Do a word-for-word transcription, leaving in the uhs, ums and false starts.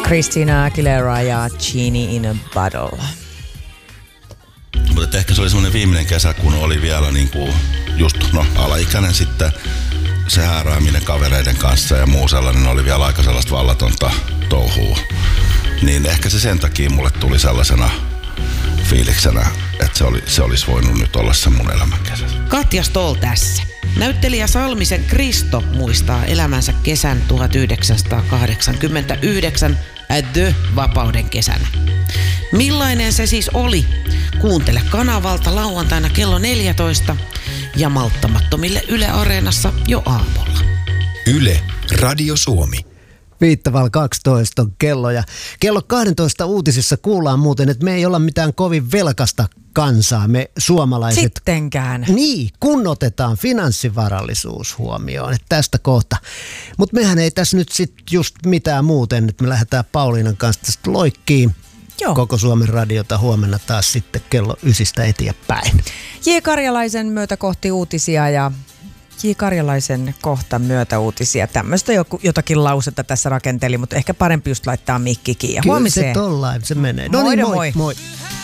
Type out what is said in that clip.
Christina Aguilera ja Genie in a Bottle. Mutta ehkä se oli semmoinen viimeinen kesä, kun oli vielä niinku just no, alaikäinen sitten. Se häärääminen kavereiden kanssa ja muu sellainen oli vielä aika sellaista vallatonta touhua. Niin ehkä se sen takia mulle tuli sellaisena fiiliksenä, että se, oli, se olisi voinut nyt olla se mun elämän kesä. Katja Stoll tässä. Näyttelijä Salmisen Kristo muistaa elämänsä kesän tuhatyhdeksänsataakahdeksankymmentäyhdeksän The Vapauden kesänä. Millainen se siis oli? Kuuntele kanavalta lauantaina kello neljätoista ja malttamattomille Yle Areenassa jo aamulla. Yle, Radio Suomi. Viittaval kaksitoista on kello ja kello kaksitoista uutisissa kuullaan muuten, että me ei olla mitään kovin velkasta kansaa, me suomalaiset. Sittenkään. Niin, kun otetaan finanssivarallisuus huomioon, että tästä kohta. Mutta mehän ei tässä nyt sit just mitään muuten, että me lähdetään Pauliinan kanssa tästä loikkiin. Joo. Koko Suomen radiota huomenna taas sitten kello ysistä eteenpäin. J. Karjalaisen myötä kohti uutisia ja J. Karjalaisen kohta myötä uutisia. Tämmöistä jotakin lausetta tässä rakenteli, mutta ehkä parempi just laittaa mikkikin. Ja kyllä huomiseen. se tollain se menee. Moi, Noniin, moi. moi. moi.